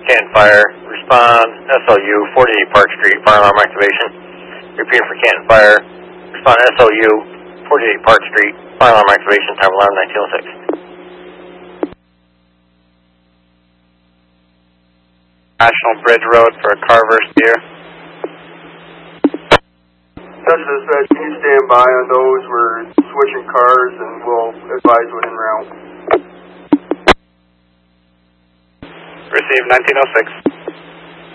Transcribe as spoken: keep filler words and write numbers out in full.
Canton Fire. Respond S L U, forty-eight Park Street, fire alarm activation. Repeat for Canton Fire. Respond S L U, forty-eight Park Street, fire alarm activation, time eleven nineteen oh six. National Bridge Road for Carver Steer. That's dispatch, can you stand by on those? We're switching cars and we'll advise when en route. Receive nineteen oh six.